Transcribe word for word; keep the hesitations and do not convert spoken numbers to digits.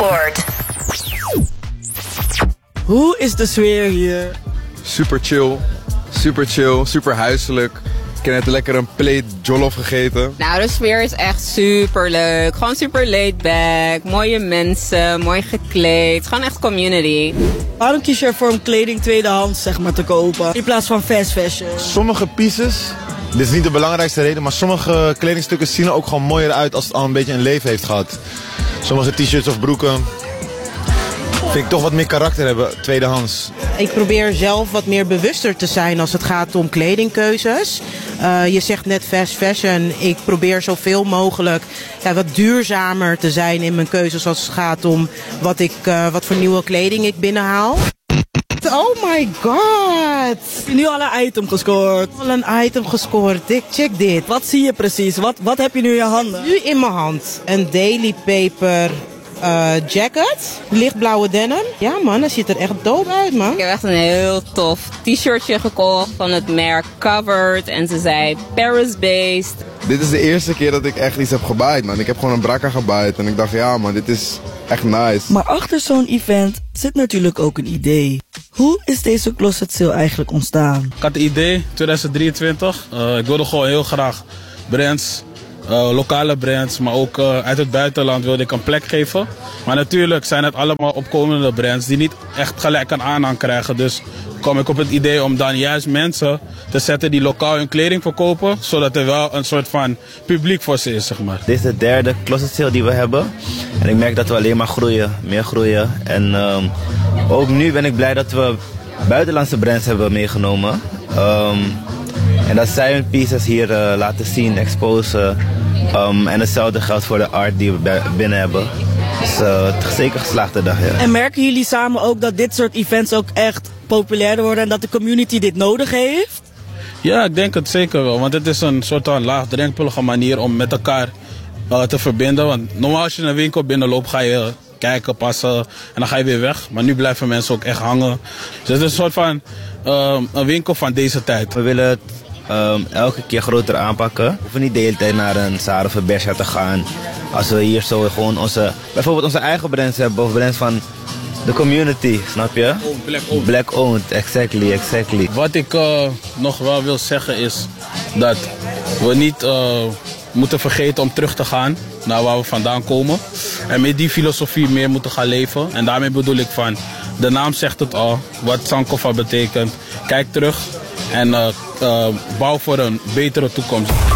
Zandvoort. Hoe is de sfeer hier? Super chill, super chill, super huiselijk. Ik heb net lekker een plate jollof gegeten. Nou, de sfeer is echt super leuk. Gewoon super laid back. Mooie mensen, mooi gekleed. Gewoon echt community. Waarom kies je ervoor om kleding tweedehands zeg maar, te kopen in plaats van fast fashion? Sommige pieces, dit is niet de belangrijkste reden, maar sommige kledingstukken zien er ook gewoon mooier uit als het al een beetje een leven heeft gehad. Sommige t-shirts of broeken vind ik toch wat meer karakter hebben, tweedehands. Ik probeer zelf wat meer bewuster te zijn als het gaat om kledingkeuzes. Uh, je zegt net fast fashion. Ik probeer zoveel mogelijk ja, wat duurzamer te zijn in mijn keuzes als het gaat om wat, ik, uh, wat voor nieuwe kleding ik binnenhaal. Oh my god! Heb je nu al een item gescoord? Al een item gescoord. Dik, check dit. Wat zie je precies? Wat, wat heb je nu in je handen? Nu in mijn hand. Een Daily Paper uh, jacket. Lichtblauwe denim. Ja man, dat ziet er echt dope uit man. Ik heb echt een heel tof t-shirtje gekocht van het merk Covered. En ze zei Paris-based. Dit is de eerste keer dat ik echt iets heb gebaaid, man. Ik heb gewoon een brakka gebaaid en ik dacht, ja man, dit is echt nice. Maar achter zo'n event zit natuurlijk ook een idee. Hoe is deze closet sale eigenlijk ontstaan? Ik had het idee, twintig drieëntwintig. Uh, ik wilde gewoon heel graag brands, uh, lokale brands, maar ook uh, uit het buitenland wilde ik een plek geven. Maar natuurlijk zijn het allemaal opkomende brands die niet echt gelijk een aanhang krijgen. Dus kwam ik op het idee om dan juist mensen te zetten die lokaal hun kleding verkopen, zodat er wel een soort van publiek voor ze is, zeg maar. Dit is de derde closet sale die we hebben. En ik merk dat we alleen maar groeien, meer groeien. En um, ook nu ben ik blij dat we buitenlandse brands hebben meegenomen. Um, en dat zij hun pieces hier uh, laten zien, exposen. Um, en hetzelfde geldt voor de art die we binnen hebben. Dus uh, het is zeker geslaagde dag, ja. En merken jullie samen ook dat dit soort events ook echt populairder worden en dat de community dit nodig heeft? Ja, ik denk het zeker wel. Want het is een soort van laagdrempelige manier om met elkaar uh, te verbinden. Want normaal als je een winkel binnenloopt ga je kijken, passen en dan ga je weer weg. Maar nu blijven mensen ook echt hangen. Dus het is een soort van uh, een winkel van deze tijd. We willen het um, elke keer groter aanpakken. We hoeven niet de hele tijd naar een Zara of een Bershka te gaan. Als we hier zo gewoon onze, bijvoorbeeld onze eigen brands hebben of brands van de community, snap je? Black owned. Black owned, exactly, exactly. Wat ik uh, nog wel wil zeggen is dat we niet uh, moeten vergeten om terug te gaan naar waar we vandaan komen. En met die filosofie meer moeten gaan leven. En daarmee bedoel ik van, de naam zegt het al, wat Sankofa betekent. Kijk terug en uh, uh, bouw voor een betere toekomst.